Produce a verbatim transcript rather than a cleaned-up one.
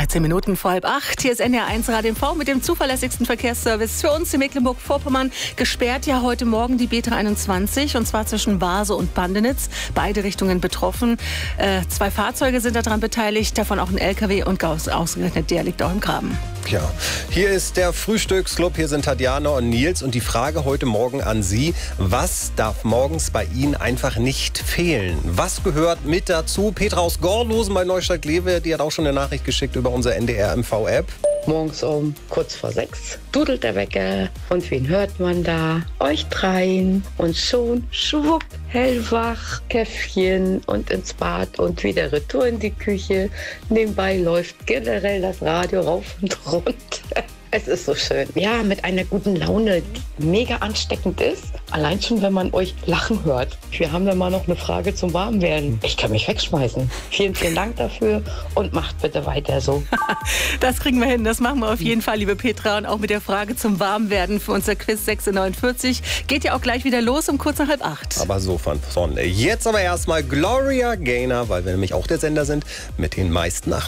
dreizehn Minuten vor halb acht. Hier ist N D R eins Radio M V mit dem zuverlässigsten Verkehrsservice für uns in Mecklenburg-Vorpommern. Gesperrt ja heute Morgen die B dreiundzwanzig und zwar zwischen Basel und Bandenitz. Beide Richtungen betroffen. Äh, zwei Fahrzeuge sind daran beteiligt, davon auch ein L K W und ausgerechnet der liegt auch im Graben. Ja, hier ist der Frühstücksclub. Hier sind Tatjana und Nils. Und die Frage heute Morgen an Sie: Was darf morgens bei Ihnen einfach nicht fehlen? Was gehört mit dazu? Petra aus Gorlosen bei Neustadt-Glewe, die hat auch schon eine Nachricht geschickt über unsere N D R M V-App. Morgens um kurz vor sechs dudelt der Wecker. Und wen hört man da? Euch dreien. Und schon schwupp, hellwach, Käffchen und ins Bad und wieder retour in die Küche. Nebenbei läuft generell das Radio rauf und runter. Es ist so schön. Ja, mit einer guten Laune, die mega ansteckend ist. Allein schon, wenn man euch lachen hört. Wir haben da mal noch eine Frage zum Warmwerden. Ich kann mich wegschmeißen. Vielen, vielen Dank dafür und macht bitte weiter so. Das kriegen wir hin. Das machen wir auf jeden Fall, liebe Petra. Und auch mit der Frage zum Warmwerden für unser Quiz sechs Uhr neunundvierzig. Geht ja auch gleich wieder los um kurz nach halb acht. Aber so von vorne. Jetzt aber erstmal Gloria Gaynor, weil wir nämlich auch der Sender sind mit den meisten Nacht.